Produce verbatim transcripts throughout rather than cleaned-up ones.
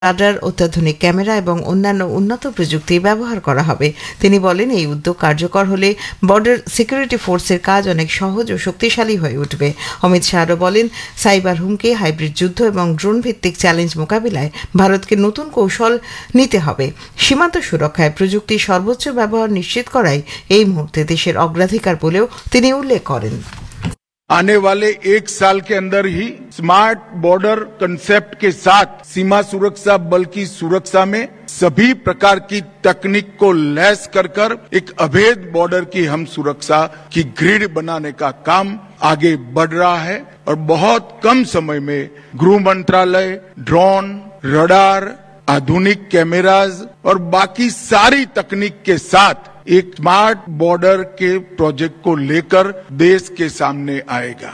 Radar, অত্যাধুনিক camera এবং অন্যান্য উন্নত প্রযুক্তি ব্যবহার করা হবে। তিনি বলেন, এই উদ্যোগ কার্যকর হলে বর্ডার সিকিউরিটি ফোর্সের কাজ অনেক সহজ ও শক্তিশালী হয়ে উঠবে। অমিত শাহ আরও বলেন, সাইবার হুমকি, হাইব্রিড যুদ্ধ এবং ড্রোন ভিত্তিক চ্যালেঞ্জ মোকাবিলায় ভারতকে নতুন কৌশল নিতে হবে। সীমান্ত সুরক্ষায় প্রযুক্তির সর্বোচ্চ ব্যবহার নিশ্চিত করাই এই মুহূর্তে দেশের অগ্রাধিকার বলেও তিনি উল্লেখ করেন। आने वाले एक साल के अंदर ही स्मार्ट बॉर्डर कंसेप्ट के साथ सीमा सुरक्षा बल की सुरक्षा में सभी प्रकार की तकनीक को लैस कर कर एक अभेद बॉर्डर की हम सुरक्षा की ग्रिड बनाने का काम आगे बढ़ रहा है और बहुत कम समय में गृह मंत्रालय ड्रोन, रडार, आधुनिक कैमराज और बाकी सारी तकनीक के साथ एक स्मार्ट बॉर्डर के प्रोजेक्ट को लेकर देश के सामने आएगा।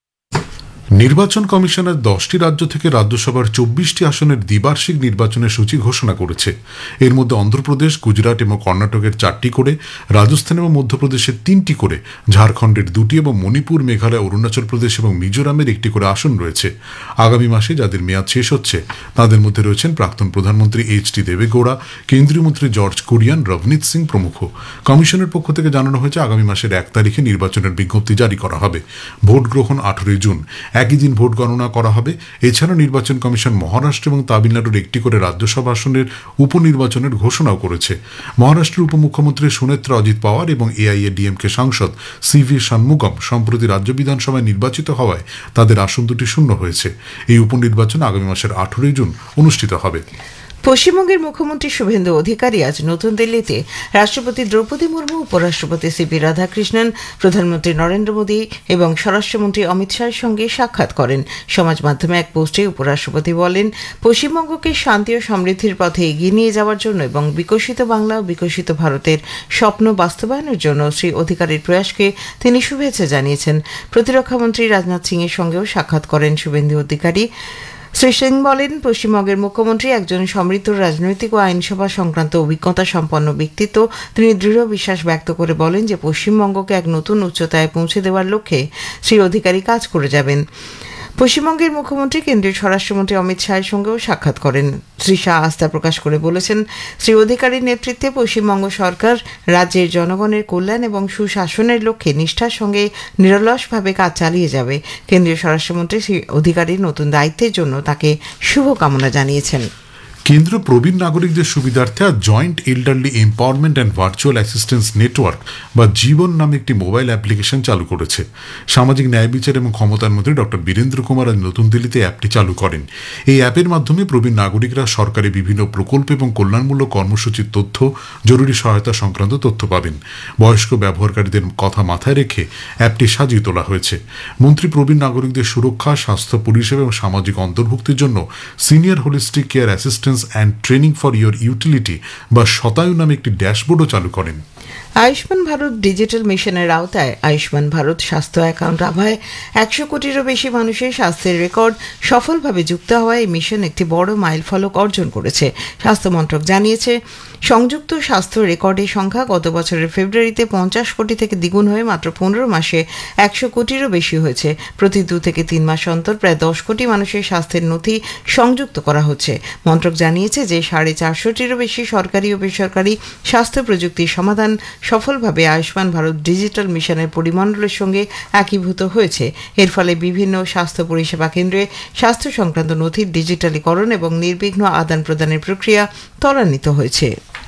নির্বাচন কমিশনের দশটি রাজ্য থেকে রাজ্যসভার চব্বিশটি আসনের দ্বিবার্ষিক নির্বাচনের সূচি ঘোষণা করেছে। এর মধ্যে অন্ধ্রপ্রদেশ, গুজরাট এবং কর্ণাটকের চারটি করে, রাজস্থান এবং মধ্যপ্রদেশের তিনটি করে, ঝাড়খণ্ডের দুটি এবং মণিপুর, মেঘালয়, অরুণাচল প্রদেশ এবং মিজোরামের একটি করে আসন রয়েছে। আগামী মাসে যাদের মেয়াদ শেষ হচ্ছে তাদের মধ্যে রয়েছেন প্রাক্তন প্রধানমন্ত্রী এইচ ডি দেবেগৌড়া, কেন্দ্রীয় মন্ত্রী জর্জ কুরিয়ান, রবনীত সিং প্রমুখ। কমিশনের পক্ষ থেকে জানানো হয়েছে, আগামী মাসের এক তারিখে নির্বাচনের বিজ্ঞপ্তি জারি করা হবে। ভোট গ্রহণ আঠারোই জুন। একই দিন ভোট গণনা করা হবে। এছাড়া নির্বাচন কমিশন মহারাষ্ট্র এবং তামিলনাড়ুর একটি করে রাজ্যসভা আসনের উপনির্বাচনের ঘোষণাও করেছে। মহারাষ্ট্রের উপমুখ্যমন্ত্রী সুনেত্রা অজিত পাওয়ার এবং এআইএডিএমকে সাংসদ সি ভি ষণমুগম সম্প্রতি রাজ্য বিধানসভায় নির্বাচিত হওয়ায় তাদের আসন দুটি শূন্য হয়েছে। এই উপনির্বাচন আগামী মাসের আঠারোই জুন অনুষ্ঠিত হবে। পশ্চিমবঙ্গের মুখ্যমন্ত্রী শুভেন্দু অধিকারী আজ নতুন দিল্লিতে রাষ্ট্রপতি দ্রৌপদী মুর্মু, উপরাষ্ট্রপতি সিপি রাধাকৃষ্ণন, প্রধানমন্ত্রী নরেন্দ্র মোদী এবং স্বরাষ্ট্রমন্ত্রী অমিত শাহের সঙ্গে সাক্ষাৎ করেন। সমাজ মাধ্যমে এক পোস্টে উপরাষ্ট্রপতি বলেন, পশ্চিমবঙ্গকে শান্তি ও সমৃদ্ধির পথে এগিয়ে নিয়ে যাওয়ার জন্য এবং বিকশিত বাংলা ও বিকশিত ভারতের স্বপ্ন বাস্তবায়নের জন্য শ্রী অধিকারীর প্রয়াসকে তিনি শুভেচ্ছা জানিয়েছেন। প্রতিরক্ষামন্ত্রী রাজনাথ সিং এর সঙ্গেও সাক্ষাৎ করেন শুভেন্দু অধিকারী। শ্রী সিং বলেন, পশ্চিমবঙ্গের মুখ্যমন্ত্রী একজন সমৃদ্ধ রাজনৈতিক ও আইনসভা সংক্রান্ত অভিজ্ঞতা সম্পন্ন ব্যক্তিত্ব। তিনি দৃঢ় বিশ্বাস ব্যক্ত করে বলেন যে পশ্চিমবঙ্গকে এক নতুন উচ্চতায় পৌঁছে দেওয়ার লক্ষ্যে শ্রী অধিকারী কাজ করে যাবেন। পশ্চিমবঙ্গের মুখ্যমন্ত্রী কেন্দ্রীয় স্বরাষ্ট্রমন্ত্রী অমিত শাহের সঙ্গেও সাক্ষাৎ করেন। শ্রী শাহ আস্থা প্রকাশ করে বলেছেন, শ্রী অধিকারীর নেতৃত্বে পশ্চিমবঙ্গ সরকার রাজ্যের জনগণের কল্যাণ এবং সুশাসনের লক্ষ্যে নিষ্ঠার সঙ্গে নিরলসভাবে কাজ চালিয়ে যাবে। কেন্দ্রীয় স্বরাষ্ট্রমন্ত্রী শ্রী অধিকারীর নতুন দায়িত্বের জন্য তাকে শুভকামনা জানিয়েছেন। কেন্দ্র প্রবীণ নাগরিকদের সুবিধার্থে আজ joint elderly empowerment and virtual assistance network বা জীবন নামে একটি মোবাইল অ্যাপ্লিকেশন চালু করেছে। সামাজিক ন্যায় বিচার এবং ক্ষমতায়ন মন্ত্রী ডক্টর বীরেন্দ্র কুমার আজ নতুন দিল্লিতে অ্যাপটি চালু করেন। এই অ্যাপের মাধ্যমে প্রবীণ নাগরিকরা সরকারি বিভিন্ন প্রকল্প এবং কল্যাণমূলক কর্মসূচির তথ্য, জরুরি সহায়তা সংক্রান্ত তথ্য পাবেন। বয়স্ক ব্যবহারকারীদের কথা মাথায় রেখে অ্যাপটি সাজিয়ে তোলা হয়েছে। মন্ত্রী প্রবীণ নাগরিকদের সুরক্ষা, স্বাস্থ্য পরিষেবা এবং সামাজিক অন্তর্ভুক্তির জন্য senior holistic care assistance and training for your utility বা শতায়ু নামে একটি ড্যাশবোর্ডও চালু করেন। আয়ুষ্মান ভারত ডিজিটাল মিশনের আওতায় আয়ুষ্মান ভারত স্বাস্থ্য অ্যাকাউন্ট আভায় একশো কোটিরও বেশি মানুষের স্বাস্থ্যের রেকর্ড সফলভাবে যুক্ত হওয়ায় এই মিশন একটি বড় মাইলফলক অর্জন করেছে। স্বাস্থ্য মন্ত্রক জানিয়েছে, সংযুক্ত স্বাস্থ্য রেকর্ডের সংখ্যা গত বছরের ফেব্রুয়ারিতে পঞ্চাশ কোটি থেকে দ্বিগুণ হয়ে মাত্র পনেরো মাসে একশো কোটিরও বেশি হয়েছে। প্রতি দু থেকে তিন মাস অন্তর প্রায় দশ কোটি মানুষের স্বাস্থ্যের নথি সংযুক্ত করা হচ্ছে। মন্ত্রক জানিয়েছে যে সাড়ে চারশোটিরও বেশি সরকারি ও বেসরকারি স্বাস্থ্য প্রযুক্তির সমাধান সফলভাবে আয়ুষ্মান ভারত ডিজিটাল মিশনের পরিমণ্ডলের সঙ্গে একীভূত হয়েছে। এর ফলে বিভিন্ন স্বাস্থ্য পরিষেবা কেন্দ্রে স্বাস্থ্য সংক্রান্ত নথির ডিজিটালীকরণ এবং নির্বিঘ্ন আদান প্রদানের প্রক্রিয়া ত্বরান্বিত হয়েছে।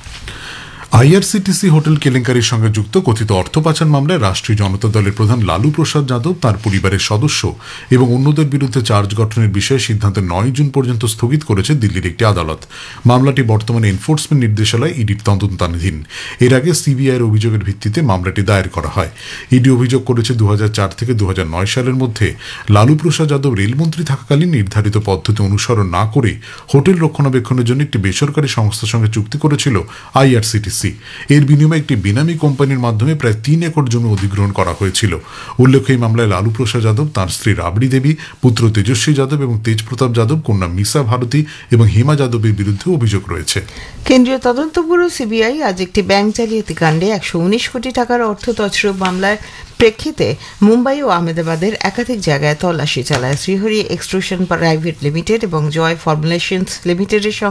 আইআরসিটিসি হোটেল কেলেঙ্কারির সঙ্গে যুক্ত কথিত অর্থ পাচার মামলায় রাষ্ট্রীয় জনতা দলের প্রধান লালু প্রসাদ যাদব, তার পরিবারের সদস্য এবং অন্যদের বিরুদ্ধে চার্জ গঠনের বিষয়ে সিদ্ধান্ত নয় জুন পর্যন্ত স্থগিত করেছে দিল্লির একটি আদালত। মামলাটি বর্তমানে এনফোর্সমেন্ট নির্দেশালয় ইডির তদন্তাধীন। এর আগে সিবিআইয়ের অভিযোগের ভিত্তিতে মামলাটি দায়ের করা হয়। ইডি অভিযোগ করেছে দু হাজার চার থেকে দু হাজার নয় সালের মধ্যে লালু প্রসাদ যাদব রেলমন্ত্রী থাকাকালীন নির্ধারিত পদ্ধতি অনুসরণ না করে হোটেল রক্ষণাবেক্ষণের জন্য একটি বেসরকারি সংস্থার সঙ্গে চুক্তি করেছিল আইআরসিটিসি। এলএলসি। এর বিনিময়ে একটি বেনামি কোম্পানির মাধ্যমে প্রায় তিন একর জমি অধিগ্রহণ করা হয়েছিল। উল্লেখ্য, এই মামলায় লালু প্রসাদ যাদব, তাঁর স্ত্রী রাবড়ি দেবী, পুত্র তেজস্বী যাদব এবং তেজপ্রতাপ যাদব, কন্যা মিসা ভারতী এবং হিমা যাদবের বিরুদ্ধে অভিযোগ রয়েছে। কেন্দ্রীয় তদন্ত ব্যুরো সিবিআই আজ একটি ব্যাংক জালিয়াতি কাণ্ডে একশো উনিশ কোটি টাকার অর্থ তছরূপ মামলার প্রেক্ষিতে মুম্বাই ও আহমেদাবাদের একাধিক জায়গায় তল্লাশি চালায়। শ্রীহরি এক্সট্রুশন প্রাইভেট লিমিটেড এবং জয় ফর্মুলেশনস লিমিটেডের